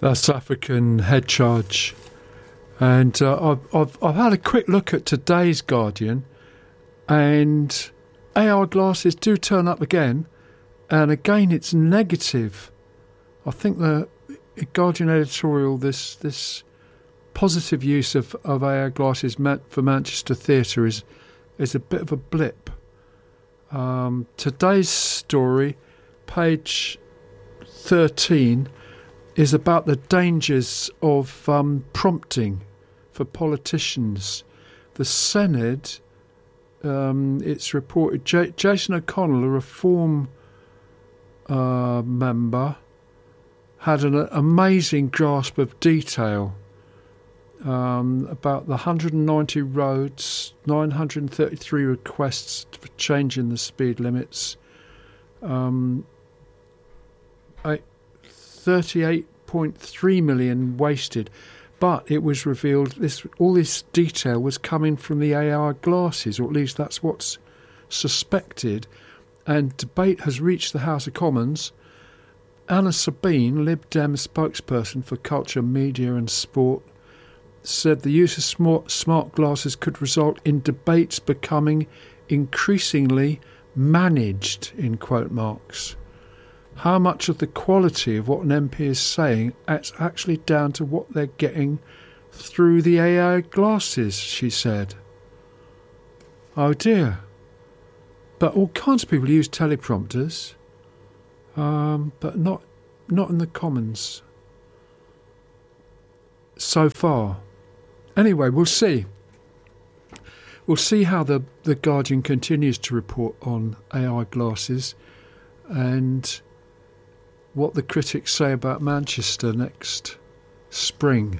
South African head charge. And I've had a quick look at today's Guardian, and AR glasses do turn up again, and again it's negative. I think the Guardian editorial, this positive use of AR glasses for Manchester Theatre is a bit of a blip. Today's story, page 13, is about the dangers of prompting for politicians. The Senedd, it's reported, Jason O'Connell, a Reform member, had an amazing grasp of detail about the 190 roads, 933 requests for changing the speed limits, 38.3 million wasted. But it was revealed all this detail was coming from the AR glasses, or at least that's what's suspected. And debate has reached the House of Commons. Anna Sabine, Lib Dem spokesperson for culture, media and sport, said the use of smart glasses could result in debates becoming increasingly managed, in quote marks. How much of the quality of what an MP is saying is actually down to what they're getting through the AI glasses, she said. Oh dear. But all kinds of people use teleprompters, but not in the Commons so far. Anyway, we'll see. We'll see how the Guardian continues to report on AI glasses and what the critics say about Manchester next spring.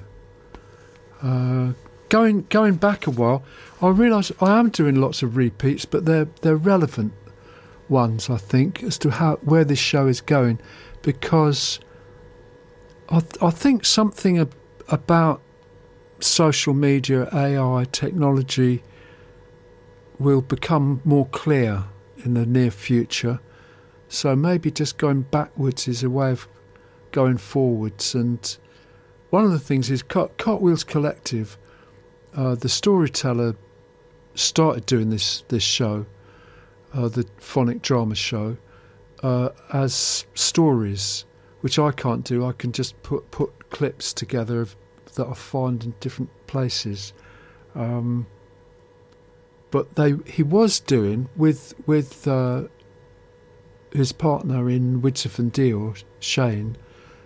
Going back a while, I realise I am doing lots of repeats, but they're relevant ones, I think, as to where this show is going, because I think something about social media, AI, technology will become more clear in the near future. So maybe just going backwards is a way of going forwards. And one of the things is Cartwheels Collective, the storyteller, started doing this show, the phonic drama show, as stories, which I can't do. I can just put clips together that I find in different places. But he was doing with his partner in Widsith and Deal, Shane.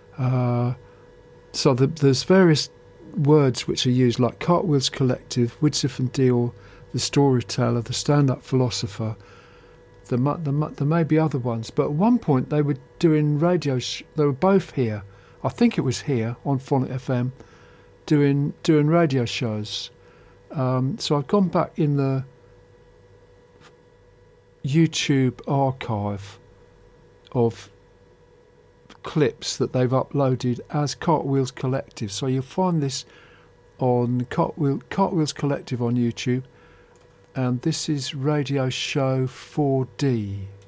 So there's various words which are used, like Cartwheels Collective, Widsith and Deal, the storyteller, the stand-up philosopher. There may be other ones, but at one point they were doing radio. They were both here. I think it was here on Phonic FM, doing radio shows. So I've gone back in the YouTube archive of clips that they've uploaded as Cartwheels Collective. So you'll find this on Cartwheels Collective on YouTube, and this is radio show 4D.